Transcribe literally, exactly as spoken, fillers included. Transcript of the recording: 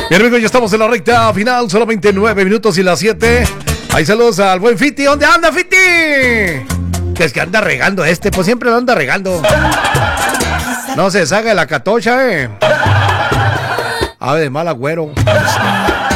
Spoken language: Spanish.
Bien, amigos, ya estamos en la recta final, solamente nueve minutos y las siete. Ahí saludos al buen Fiti. ¿Dónde anda, Fiti? Que es que anda regando este, pues siempre lo anda regando. No se deshaga de la catocha, eh. Ave de mal agüero.